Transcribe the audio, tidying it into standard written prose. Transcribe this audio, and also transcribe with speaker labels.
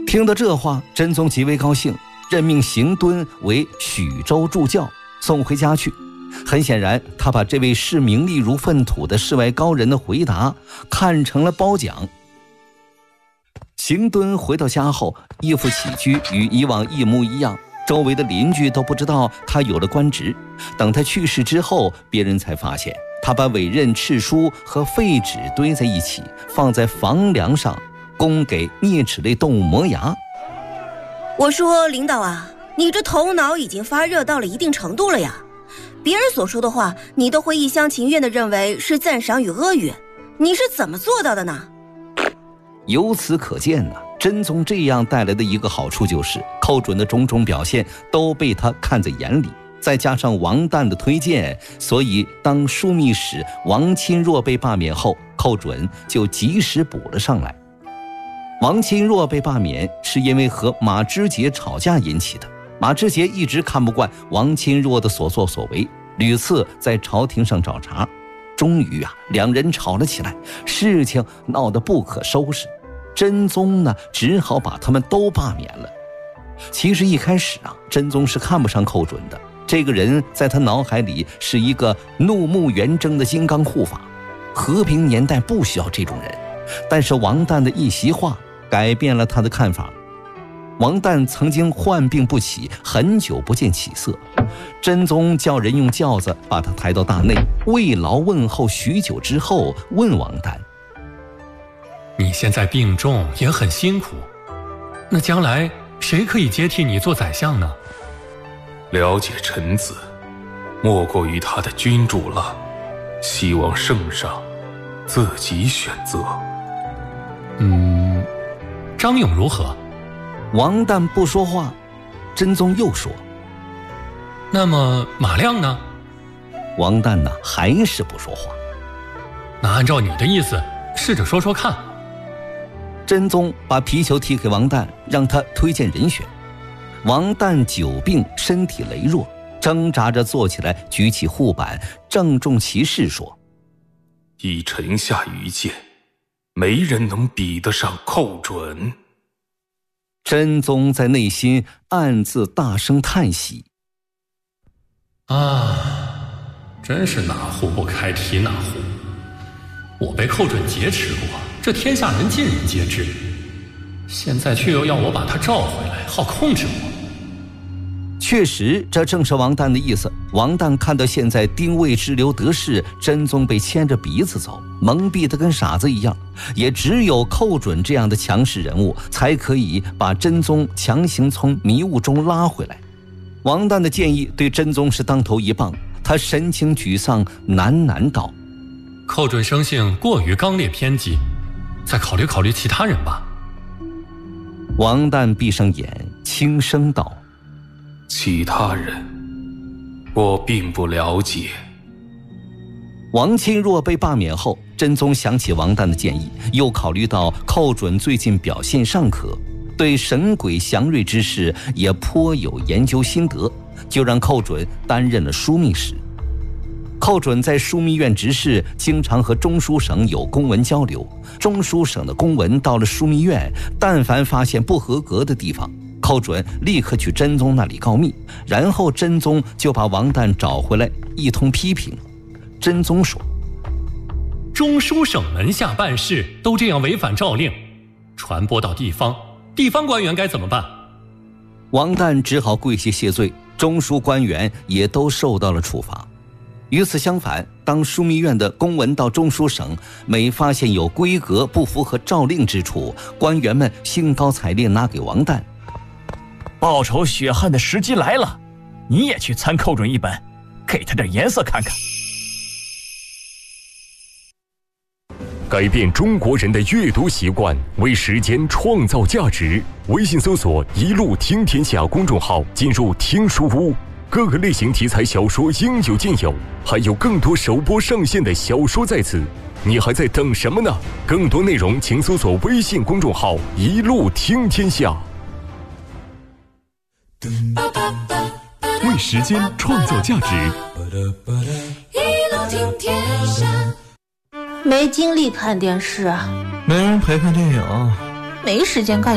Speaker 1: 听到这话，真宗极为高兴，任命邢敦为许州助教，送回家去。很显然，他把这位视名利如粪土的世外高人的回答看成了褒奖。邢敦回到家后，衣服起居与以往一模一样，周围的邻居都不知道他有了官职。等他去世之后，别人才发现他把委任敕书和废纸堆在一起，放在房梁上，供给啮齿类动物磨牙。
Speaker 2: 我说领导啊，你这头脑已经发热到了一定程度了呀，别人所说的话你都会一厢情愿地认为是赞赏与阿谀，你是怎么做到的呢？
Speaker 1: 由此可见呢，真宗这样带来的一个好处就是寇准的种种表现都被他看在眼里，再加上王旦的推荐，所以当枢密使王钦若被罢免后，寇准就及时补了上来。王钦若被罢免是因为和马之节吵架引起的。马之节一直看不惯王钦若的所作所为，屡次在朝廷上找茬，终于两人吵了起来，事情闹得不可收拾。真宗呢，只好把他们都罢免了。其实一开始真宗是看不上寇准的，这个人在他脑海里是一个怒目圆睁的金刚护法，和平年代不需要这种人。但是王旦的一席话改变了他的看法。王旦曾经患病不起，很久不见起色，真宗叫人用轿子把他抬到大内，慰劳问候许久之后，问王旦：
Speaker 3: 你现在病重也很辛苦，那将来谁可以接替你做宰相呢？
Speaker 4: 了解臣子，莫过于他的君主了，希望圣上自己选择。
Speaker 3: 张勇如何？
Speaker 1: 王旦不说话，真宗又说：
Speaker 3: 那么马亮呢？
Speaker 1: 王旦还是不说话。
Speaker 3: 那按照你的意思，试着说说看。
Speaker 1: 真宗把皮球踢给王旦，让他推荐人选。王旦久病，身体羸弱，挣扎着坐起来，举起护板，郑重其事说：
Speaker 4: 依臣下愚见，没人能比得上寇准。
Speaker 1: 真宗在内心暗自大声叹息：
Speaker 3: 真是哪壶不开提哪壶。我被寇准劫持过，这天下人尽人皆知，现在却又要我把他召回来，好控制我。
Speaker 1: 确实，这正是王旦的意思。王旦看到现在丁未之流得势，真宗被牵着鼻子走，蒙蔽得跟傻子一样，也只有寇准这样的强势人物才可以把真宗强行从迷雾中拉回来。王旦的建议对真宗是当头一棒，他神情沮丧，喃喃道：
Speaker 3: 寇准生性过于刚烈偏激，再考虑考虑其他人吧。
Speaker 1: 王旦闭上眼，轻声道：
Speaker 4: 其他人我并不了解。
Speaker 1: 王钦若被罢免后，真宗想起王旦的建议，又考虑到寇准最近表现尚可，对神鬼祥瑞之事也颇有研究心得，就让寇准担任了枢密使。寇准在枢密院执事，经常和中书省有公文交流。中书省的公文到了枢密院，但凡发现不合格的地方，寇准立刻去真宗那里告密，然后真宗就把王旦找回来一通批评。真宗说：
Speaker 3: 中书省门下办事都这样违反诏令，传播到地方，地方官员该怎么办？
Speaker 1: 王旦只好跪下谢罪，中书官员也都受到了处罚。与此相反，当枢密院的公文到中书省，每发现有规格不符合诏令之处，官员们兴高采烈拿给王旦。
Speaker 5: 报仇雪恨的时机来了，你也去参寇准一本，给他点颜色看看。
Speaker 6: 改变中国人的阅读习惯，为时间创造价值。微信搜索“一路听天下”公众号，进入听书屋，各个类型题材小说应有尽有，还有更多首播上线的小说在此，你还在等什么呢？更多内容请搜索微信公众号“一路听天下”。
Speaker 7: 为时间创造价值，
Speaker 8: 一路听天下。
Speaker 2: 没精力看电视，
Speaker 7: 没人陪看电影，
Speaker 2: 没时间干